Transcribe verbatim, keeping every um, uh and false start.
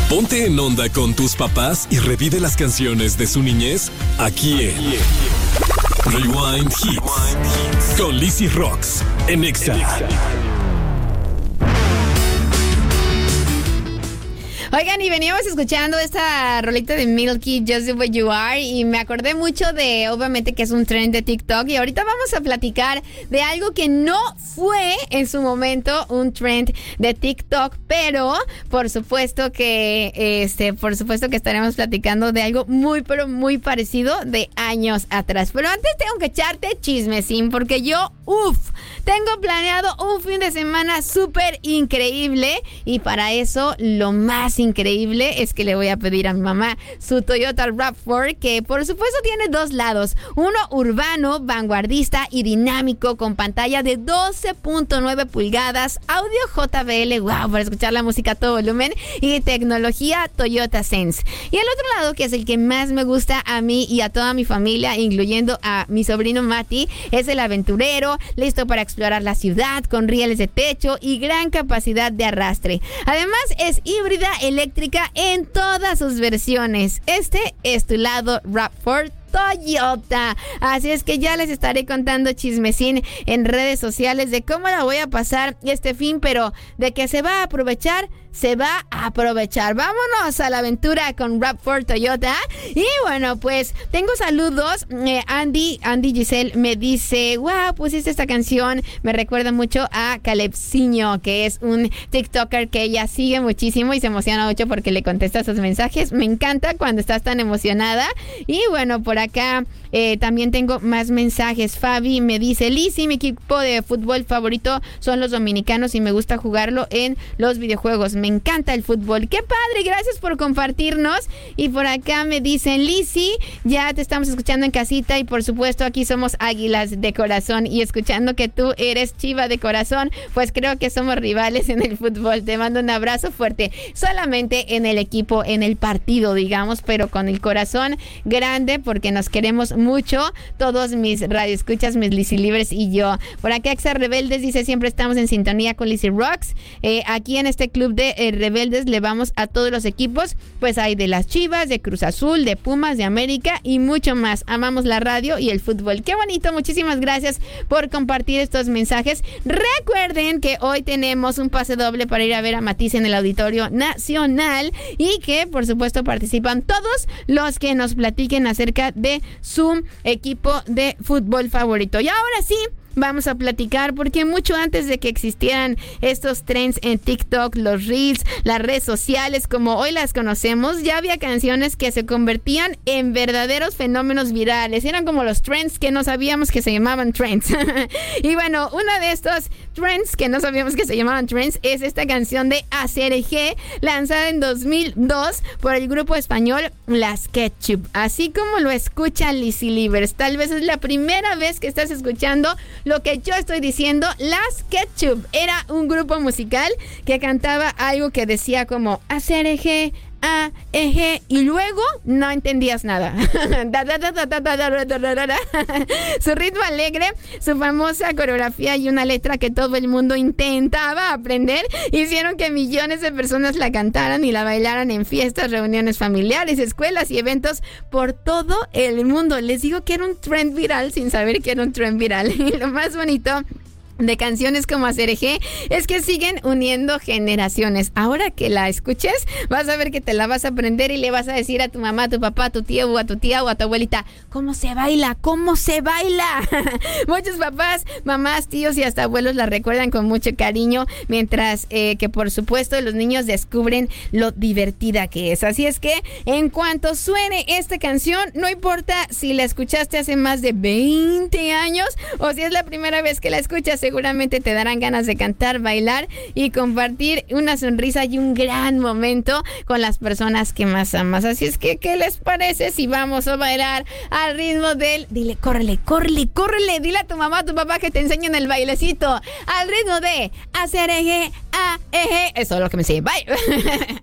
Ponte en onda con tus papás y revive las canciones de su niñez aquí en Rewind Hits con Lizzy Rocks en Exa. Oigan, y veníamos escuchando esta rolita de Milky, Just the Way You Are, y me acordé mucho de, obviamente, que es un trend de TikTok, y ahorita vamos a platicar de algo que no fue en su momento un trend de TikTok, pero por supuesto que, este, por supuesto que estaremos platicando de algo muy, pero muy parecido de años atrás. Pero antes tengo que echarte chismecín, porque yo, uff, tengo planeado un fin de semana súper increíble, y para eso lo más increíble es que le voy a pedir a mi mamá su Toyota RAV cuatro, que por supuesto tiene dos lados, uno urbano, vanguardista y dinámico, con pantalla de doce punto nueve pulgadas, audio J B L, wow, para escuchar la música a todo volumen, y tecnología Toyota Sense. Y el otro lado, que es el que más me gusta a mí y a toda mi familia, incluyendo a mi sobrino Mati, es el aventurero, listo para explorar la ciudad, con rieles de techo y gran capacidad de arrastre. Además es híbrida, eléctrica en todas sus versiones. Este es tu lado RAV cuatro Toyota. Así es que ya les estaré contando chismecín en redes sociales de cómo la voy a pasar este fin, pero de que se va a aprovechar, se va a aprovechar. Vámonos a la aventura con RAV cuatro Toyota. Y bueno, pues tengo saludos. eh, Andy, Andy Giselle me dice, wow, pusiste esta canción, me recuerda mucho a Calepsiño, que es un TikToker que ella sigue muchísimo y se emociona mucho porque le contesta sus mensajes. Me encanta cuando estás tan emocionada. Y bueno, por acá eh, también tengo más mensajes. Fabi me dice, Lizzy, mi equipo de fútbol favorito son los dominicanos y me gusta jugarlo en los videojuegos. Me encanta el fútbol. ¡Qué padre! Gracias por compartirnos. Y por acá me dicen, Lizzy, ya te estamos escuchando en casita y por supuesto aquí somos águilas de corazón, y escuchando que tú eres chiva de corazón, pues creo que somos rivales en el fútbol. Te mando un abrazo fuerte. Solamente en el equipo, en el partido, digamos, pero con el corazón grande, porque nos queremos mucho, todos mis radioescuchas, mis Lizzy Libres y yo. Por acá Exa Rebeldes dice, siempre estamos en sintonía con Lizzy Rocks. Eh, aquí en este club de eh, Rebeldes le vamos a todos los equipos, pues hay de las Chivas, de Cruz Azul, de Pumas, de América y mucho más. Amamos la radio y el fútbol. Qué bonito, muchísimas gracias por compartir estos mensajes. Recuerden que hoy tenemos un pase doble para ir a ver a Matiz en el Auditorio Nacional, y que por supuesto participan todos los que nos platiquen acerca de su equipo de fútbol favorito. Y ahora sí, vamos a platicar, porque mucho antes de que existieran estos trends en TikTok, los Reels, las redes sociales como hoy las conocemos, ya había canciones que se convertían en verdaderos fenómenos virales. Eran como los trends que no sabíamos que se llamaban trends. Y bueno, uno de estos trends que no sabíamos que se llamaban trends es esta canción de A C R G, lanzada en dos mil dos por el grupo español Las Ketchup. Así como lo escuchan, Lizzy Libres, tal vez es la primera vez que estás escuchando lo que yo estoy diciendo. Las Ketchup era un grupo musical que cantaba algo que decía como A C R G, A, E, G, y luego no entendías nada. Su ritmo alegre, su famosa coreografía y una letra que todo el mundo intentaba aprender hicieron que millones de personas la cantaran y la bailaran en fiestas, reuniones familiares, escuelas y eventos por todo el mundo. Les digo que era un trend viral sin saber que era un trend viral. Y lo más bonito de canciones como A C R G es que siguen uniendo generaciones. Ahora que la escuches, vas a ver que te la vas a aprender y le vas a decir a tu mamá, a tu papá, a tu tío o a tu tía o a tu abuelita, ¿cómo se baila? ¿Cómo se baila? Muchos papás, mamás, tíos y hasta abuelos la recuerdan con mucho cariño, mientras eh, que por supuesto los niños descubren lo divertida que es. Así es que en cuanto suene esta canción, no importa si la escuchaste hace más de veinte años o si es la primera vez que la escuchas, seguramente te darán ganas de cantar, bailar y compartir una sonrisa y un gran momento con las personas que más amas. Así es que, ¿qué les parece si vamos a bailar al ritmo del... Dile, córrele, córrele, córrele. Dile a tu mamá, a tu papá que te enseñen el bailecito. Al ritmo de A C R G, A, E, G. Eso es lo que me sé. Bye.